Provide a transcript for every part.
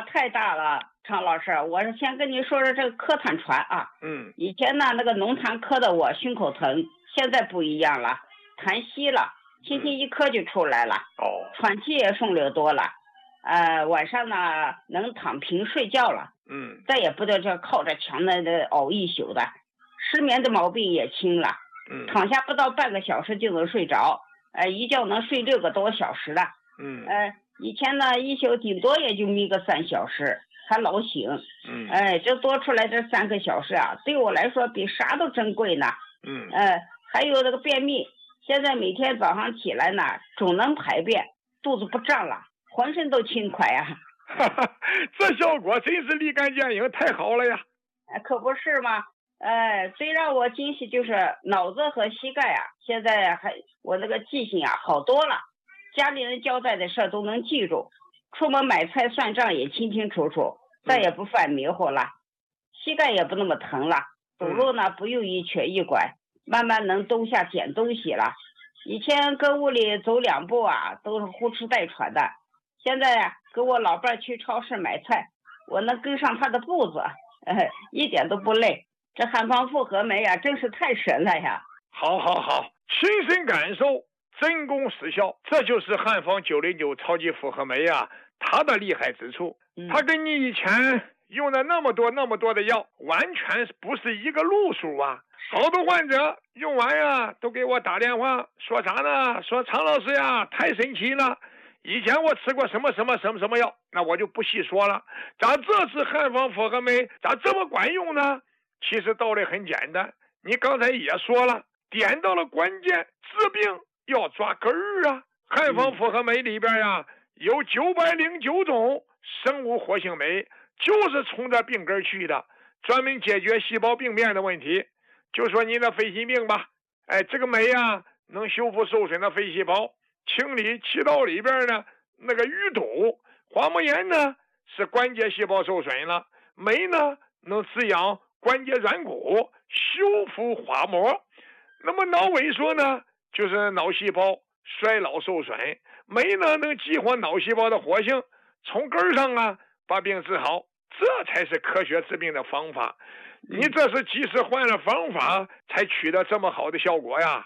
化太大了，常老师，我先跟你说说这个咳痰喘啊。以前呢，那个浓痰咳的我胸口疼，现在不一样了，痰稀了，轻轻一咳就出来了。喘气也顺溜多了。晚上呢能躺平睡觉了。再也不得这靠着墙的熬一宿的，失眠的毛病也轻了。躺下不到半个小时就能睡着，一觉能睡6个多小时了。以前呢一宿顶多也就眯个3小时，还老醒。这多出来这3个小时啊，对我来说比啥都珍贵呢。还有那个便秘，现在每天早上起来呢总能排便，肚子不胀了，浑身都轻快啊。 这效果真是立竿见影，太好了呀。 可不是吗？最让我惊喜就是脑子和膝盖啊，现在我那个记性啊好多了，家里人交代的事都能记住，出门买菜算账也清清楚楚，再也不犯迷糊了。膝盖也不那么疼了，走路呢不用一瘸一拐，慢慢能蹲下捡东西了。以前跟屋里走2步啊都是呼哧带喘的，现在啊跟我老伴去超市买菜，我能跟上他的步子，一点都不累。这汉方复合酶啊真是太神了呀。 好，亲身感受，真功实效，这就是汉方909超级复合酶啊，它的厉害之处。它跟你以前用的那么多的药完全不是一个路数啊。好多患者用完呀都给我打电话说啥呢？说常老师呀太神奇了，以前我吃过什么药，那我就不细说了。咋这次汉方复合酶咋这么管用呢？其实道理很简单，你刚才也说了，点到了关键，治病要抓根儿啊。汉方复合酶里边呀有909种生物活性酶，就是冲着病根去的，专门解决细胞病变的问题。就说你的肺心病吧，这个酶啊能修复受损的肺细胞，清理气道里边呢那个淤堵。滑膜炎呢是关节细胞受损了，酶呢能滋养关节软骨，修复滑膜。那么脑萎缩呢就是脑细胞衰老受损，酶呢能激活脑细胞的活性，从根上啊把病治好，这才是科学治病的方法。你这是及时换了方法才取得这么好的效果呀。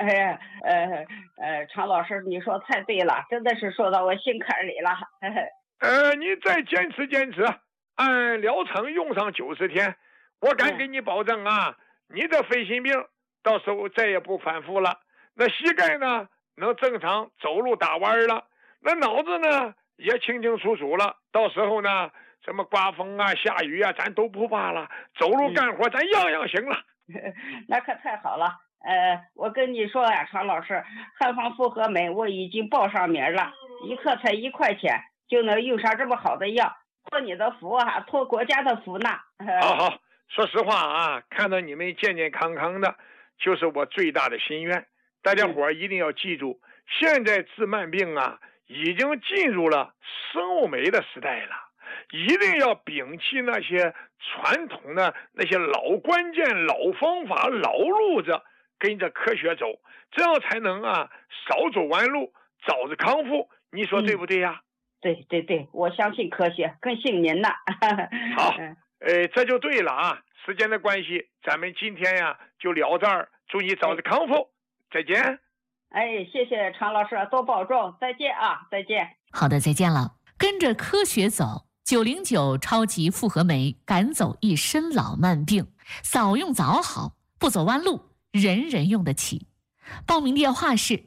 常老师你说太对了，真的是说到我心坎里了。 你再坚持，按疗程用上90天，我敢给你保证啊，你的肺心病到时候再也不反复了。那膝盖呢能正常走路打弯了，那脑子呢也清清楚楚了，到时候呢什么刮风啊下雨啊咱都不怕了，走路干活咱样样行了。 那可太好了。我跟你说呀，常老师，汉方复合酶我已经报上名了，一克才1块钱就能用上这么好的药，托你的福啊，托国家的福呢。 好，说实话啊，看到你们健健康康的就是我最大的心愿。大家伙一定要记住，现在治慢病啊已经进入了生物酶的时代了，一定要摒弃那些传统的那些老关键、老方法、老路子，跟着科学走，这样才能啊少走弯路，早日康复。你说对不对呀？ 对，我相信科学，更信您呢。 好，这就对了啊。时间的关系，咱们今天呀就聊这儿，祝你早日康复，再见。 谢谢常老师，多保重，再见啊，再见。 好的，再见了。跟着科学走，909超级复合酶赶走一身老慢病，早用早好，不走弯路，人人用得起。报名电话是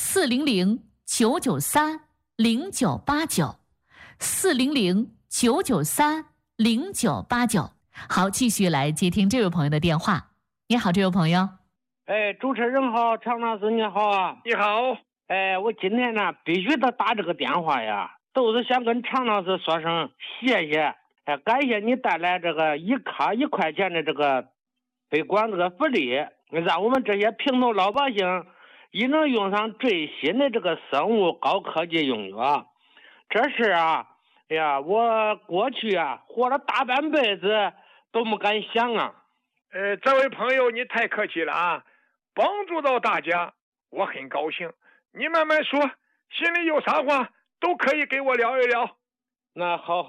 400-993-0989，400-993-0989。好，继续来接听这位朋友的电话。你好，这位朋友。 主持人好，常老师你好啊。 你好。 我今天呢必须得打这个电话呀，都是想跟常老师说声谢谢，感谢你带来这个一卡1块钱的这个北广这个福利，让我们这些平头老百姓也能用上最新的这个生物高科技用药。这事啊，我过去啊活了大半辈子都没敢想啊。 这位朋友你太客气了啊，帮助到大家我很高兴，你慢慢说，心里有啥话都可以给我聊一聊。 那好，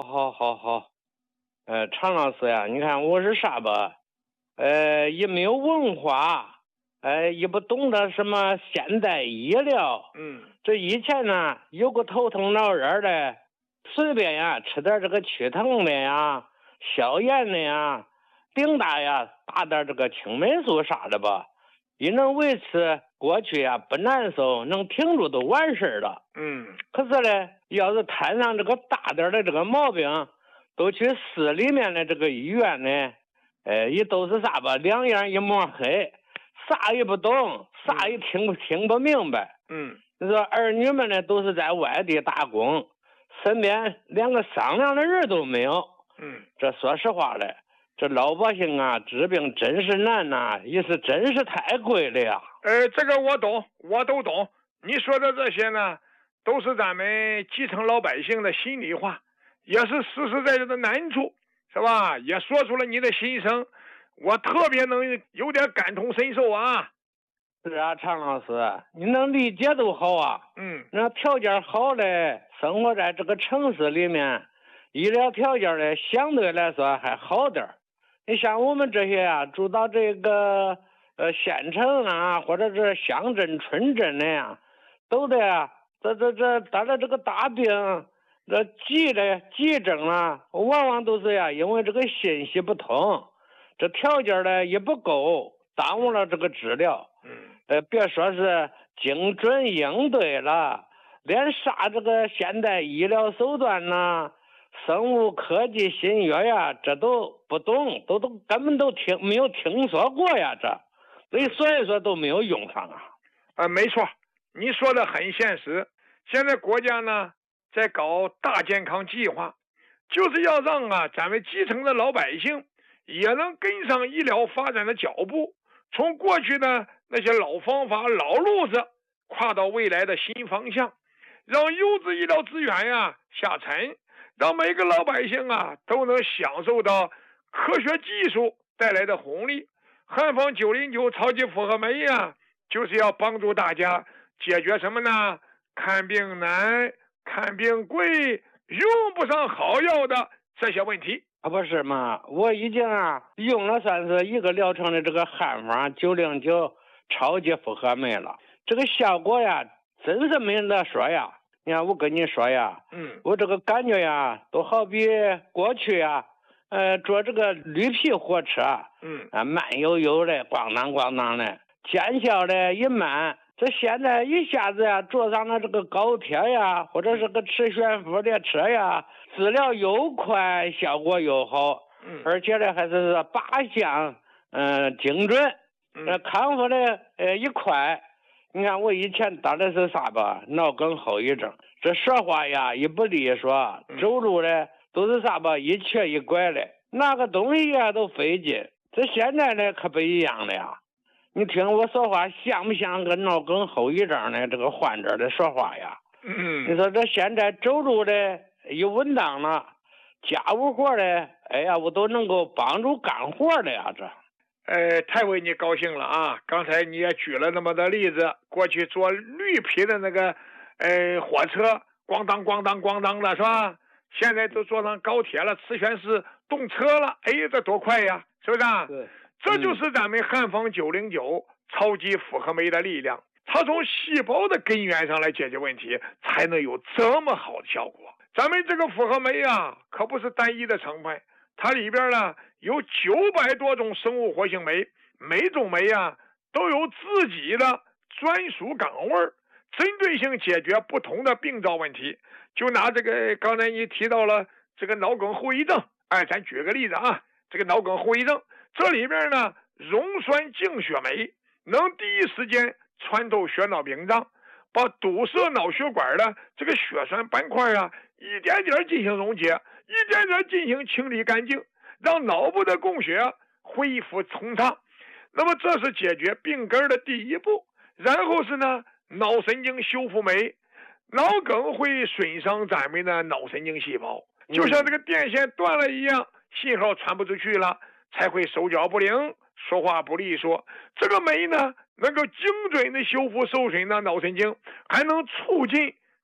常老师呀，你看我是啥吧？也没有文化，也不懂得什么现代医疗。这以前呢，有个头疼脑热的，随便呀吃点这个祛疼的呀、消炎的呀、顶大呀打点这个青霉素啥的吧，也能维持过去呀不难受，能挺住都完事了。可是呢，要是摊上这个大点的这个毛病，都去市里面的这个医院呢，也都是啥吧，两眼一抹黑，啥也不懂，啥也听不明白。你说儿女们呢都是在外地打工，身边连个商量的人都没有。这说实话嘞，这老百姓啊治病真是难呐，也是真是太贵了呀。 这个我懂，我都懂。你说的这些呢，都是咱们基层老百姓的心里话，也是实实在在的难处，是吧？也说出了你的心声，我特别能有点感同身受啊。 是啊，常老师，你能理解都好啊。那条件好的，生活在这个城市里面，医疗条件呢相对来说还好点。你像我们这些啊，住到这个县城啊，或者是乡镇村镇的呀，都得啊，这得了这个大病，这急症啊，往往都是呀，因为这个信息不通，这条件呢也不够，耽误了这个治疗。别说是精准应对了，连啥这个现代医疗手段呐、生物科技新药呀，这都不懂，都根本都没有听说过呀，所以说都没有用上啊。 没错，你说的很现实。现在国家呢在搞大健康计划，就是要让咱们基层的老百姓也能跟上医疗发展的脚步，从过去的那些老方法、老路子，跨到未来的新方向，让优质医疗资源下沉，让每个老百姓都能享受到科学技术带来的红利。汉方909超级复合酶就是要帮助大家解决什么呢？看病难、看病贵、用不上好药的这些问题。 不是嘛？我已经用了算是一个疗程的这个汉方909超级复合酶了，这个效果呀，真是没得说呀。你看我跟你说呀，我这个感觉呀，都好比过去坐这个绿皮火车，慢悠悠的，咣当咣当的，见效的也慢。这现在一下子坐上了这个高铁或者是个磁悬浮列车治疗又快，效果又好，而且呢还是靶向精准，康复的也快。你看我以前得的是啥吧？脑梗后遗症，这说话也不利索，走路的都是啥吧？一瘸一拐的，拿个东西都费劲。这现在呢可不一样了呀。你听我说话像不像个脑梗后遗症的这个患者的说话呀？你说这现在走路的有稳当了，家务活的，我都能够帮助干活的呀， 太为你高兴了刚才你也举了那么多例子，过去坐绿皮的那个火车，咣当咣当咣当的是吧？现在都坐上高铁了，磁悬式动车了，这多快呀，是不是对。 这就是咱们汉方909超级复合酶的力量，它从细胞的根源上来解决问题，才能有这么好的效果。咱们这个复合酶可不是单一的成分，它里边呢有900多种生物活性酶，每种酶都有自己的专属岗位，针对性解决不同的病灶问题。就拿这个刚才你提到了这个脑梗后遗症，咱举个例子这个脑梗后遗症，这里边呢溶栓净血酶能第一时间穿透血脑屏障，把堵塞脑血管的这个血栓斑块一点点进行溶解，一点点进行清理干净，让脑部的供血恢复通畅。那么这是解决病根的第一步。然后是呢脑神经修复酶，脑梗会损伤咱们的脑神经细胞，就像这个电线断了一样，信号传不出去了，才会手脚不灵，说话不利索。这个酶呢能够精准的修复受损的脑神经，还能促进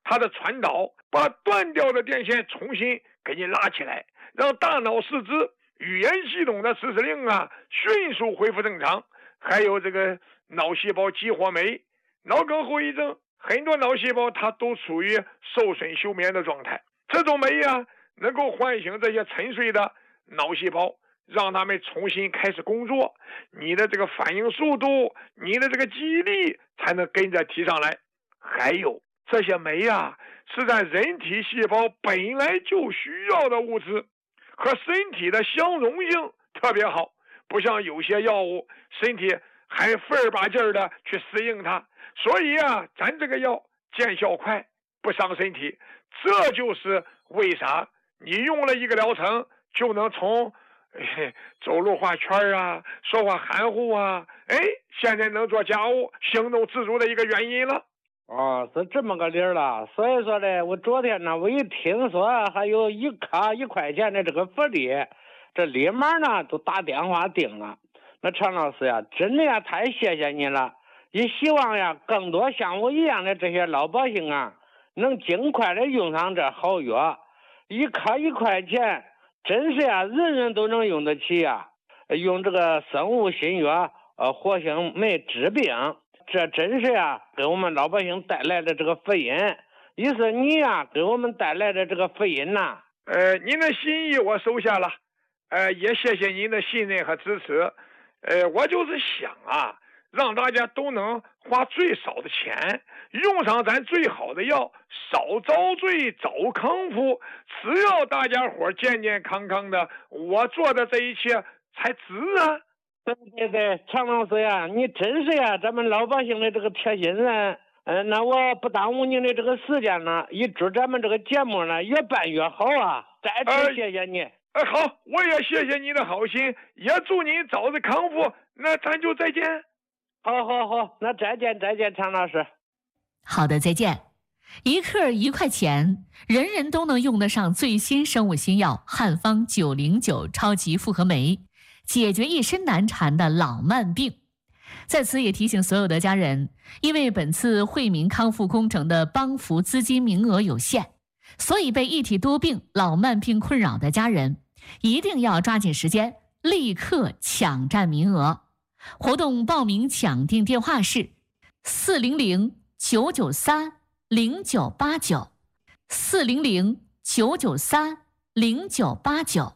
它的传导，把断掉的电线重新给你拉起来，让大脑四肢、语言系统的指示令啊迅速恢复正常。还有这个脑细胞激活酶，脑梗后遗症很多脑细胞它都处于受损休眠的状态，这种酶啊能够唤醒这些沉睡的脑细胞，让他们重新开始工作，你的这个反应速度，你的这个记忆力才能跟着提上来。还有这些酶啊是在人体细胞本来就需要的物质，和身体的相容性特别好，不像有些药物身体还费儿把劲儿的去适应它。所以啊咱这个药见效快，不伤身体，这就是为啥你用了一个疗程就能从走路画圈啊，说话含糊啊，现在能做家务，行动自如的一个原因了。 哦，是这么个理儿了。所以说呢，我昨天呢，我一听说还有1卡1块钱的这个福利，这立马呢都打电话订了。那常老师呀，真的呀，太谢谢你了。也希望呀，更多像我一样的这些老百姓啊，能尽快的用上这好药。1卡1块钱，真是呀，人人都能用得起呀。用这个生物新药，活性酶治病。这真是呀，给我们老百姓带来的这个福音，也是你呀给我们带来的这个福音呐。 您的心意我收下了，也谢谢您的信任和支持。我就是想啊，让大家都能花最少的钱，用上咱最好的药，少遭罪早康复。只要大家伙健健康康的，我做的这一切才值啊。 对，常老师呀，你真是呀，咱们老百姓的这个贴心人。那我不耽误您的这个时间了，也祝咱们这个节目呢越办越好啊！再次谢谢你。 好，我也谢谢你的好心，也祝你早日康复。那咱就再见。 好，那再见，常老师。 好的，再见。1克1块钱，人人都能用得上最新生物新药汉方909超级复合酶，解决一身难缠的老慢病。在此也提醒所有的家人，因为本次惠民康复工程的帮扶资金名额有限，所以被一体多病、老慢病困扰的家人一定要抓紧时间，立刻抢占名额。活动报名抢订电话是400-993-0989 400-993-0989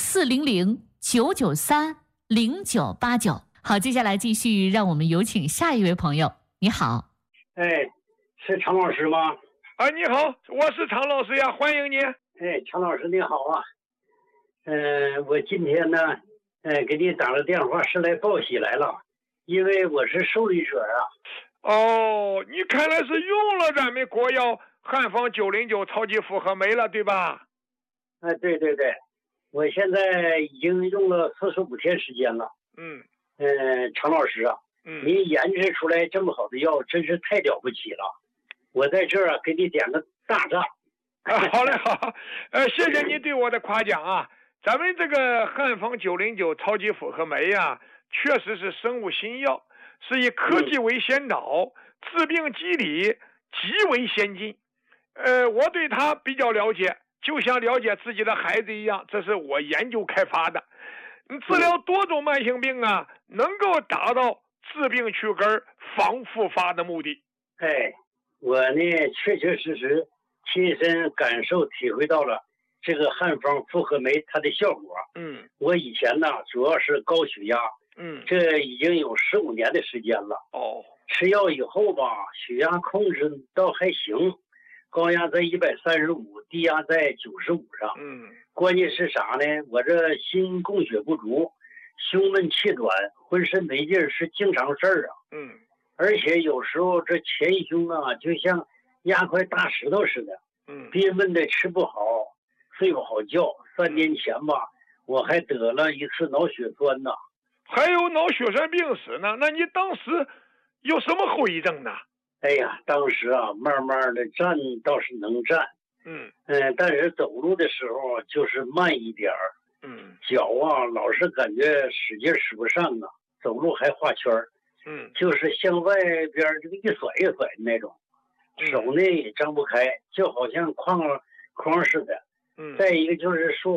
400-993-0989。好，接下来继续，让我们有请下一位朋友。你好。 是常老师吗？ 你好，我是常老师呀，欢迎你。 常老师你好啊。我今天呢，给你打了电话是来报喜来了，因为我是受益者啊。 你看来是用了咱们国药汉方909超级复合酶了，对吧？ 对，我现在已经用了45天时间了。常老师啊，您研制出来这么好的药，真是太了不起了。我在这儿给你点个大赞。 好嘞，好，谢谢你对我的夸奖啊。咱们这个汉方909超级复合酶啊，确实是生物新药，是以科技为先导，治病机理极为先进。我对它比较了解，就像了解自己的孩子一样，这是我研究开发的。治疗多种慢性病啊，能够达到治病去根、防复发的目的。 我呢确实亲身感受体会到了这个汉方复合酶它的效果。我以前呢主要是高血压，这已经有15年的时间了。吃药以后吧，血压控制倒还行，高压在135，低压在95上。关键是啥呢？我这心供血不足，胸闷气短，浑身没劲儿，是经常事儿啊。而且有时候这前胸啊，就像压块大石头似的。憋闷的吃不好，睡不好觉。3年前吧，我还得了一次脑血栓呢。 还有脑血栓病史呢？那你当时有什么后遗症呢？ 当时啊，慢慢的站倒是能站。但是走路的时候就是慢一点儿。脚啊老是感觉使劲使不上啊，走路还画圈儿。就是向外边这个一甩一甩的那种。 手呢也张不开，就好像框似的。再一个就是说